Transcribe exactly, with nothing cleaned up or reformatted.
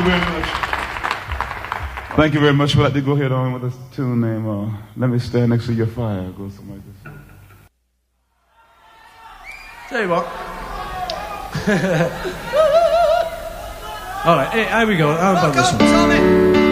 very much. Thank you very much. We'd like to go ahead on with a tune named uh, Let Me Stand Next to Your Fire. Go something like this. Tell you what. All right, here we go. How about this one?